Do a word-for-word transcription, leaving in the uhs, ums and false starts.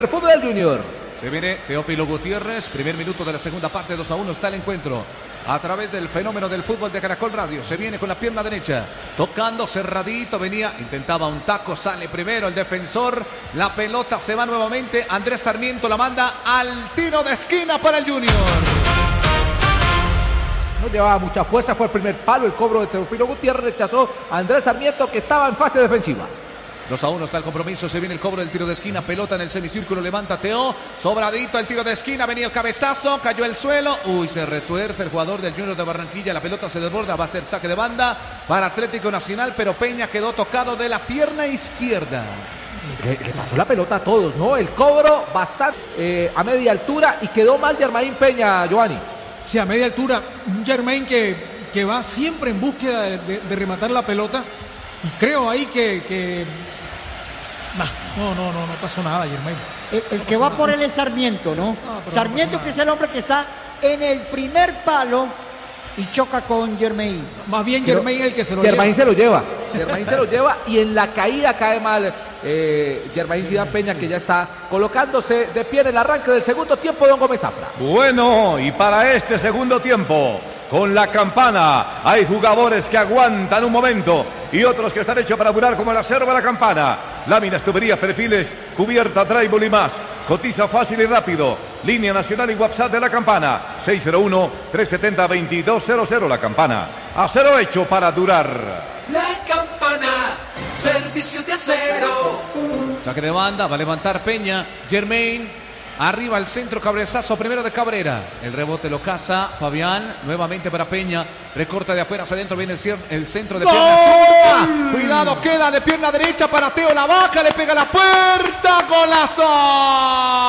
El fútbol del Junior. Se viene Teófilo Gutiérrez, primer minuto de la segunda parte, dos a uno está el encuentro. A través del fenómeno del fútbol de Caracol Radio, se viene con la pierna derecha, tocando cerradito, venía, intentaba un taco, sale primero el defensor, la pelota se va nuevamente, Andrés Sarmiento la manda al tiro de esquina para el Junior. No llevaba mucha fuerza, fue el primer palo, el cobro de Teófilo Gutiérrez, rechazó a Andrés Sarmiento que estaba en fase defensiva. dos a uno está el compromiso, se viene el cobro del tiro de esquina, pelota en el semicírculo, levanta Teo, sobradito el tiro de esquina, venía el cabezazo, cayó el suelo, uy, se retuerce el jugador del Junior de Barranquilla, la pelota se desborda, va a ser saque de banda para Atlético Nacional, pero Peña quedó tocado de la pierna izquierda. Le, le pasó la pelota a todos, ¿no? El cobro bastante eh, a media altura y quedó mal Germain Peña, Giovanni. Sí, a media altura, un Germain que, que va siempre en búsqueda de, de, de rematar la pelota y creo ahí que... que... No, no, no, no pasó nada, Germain. El, el que va por él es Sarmiento, ¿no? No, Sarmiento, no que es el hombre que está en el primer palo y choca con Germain. Más bien Germain Pero, el que se lo Germain lleva. se lo lleva. Germain se lo lleva y en la caída cae mal eh, Germain Zidane Peña, que ya está colocándose de pie en el arranque del segundo tiempo, don Gómez Zafra. Bueno, y para este segundo tiempo, con la campana, hay jugadores que aguantan un momento y otros que están hechos para durar como la cerva de la campana. Láminas, tuberías, perfiles, cubierta, drywall y más. Cotiza fácil y rápido. Línea nacional y WhatsApp de la campana. seis cero uno, tres siete cero, dos dos cero cero. La campana. Acero hecho para durar. La campana. Servicio de acero. Saque de banda, va a levantar Peña. Germain. Arriba el centro, cabezazo primero de Cabrera. El rebote lo caza Fabián. Nuevamente para Peña. Recorta de afuera hacia adentro. Viene el, el centro de pierna zurda. Cuidado, queda de pierna derecha para Teo. La vaca le pega a la puerta. ¡Golazo!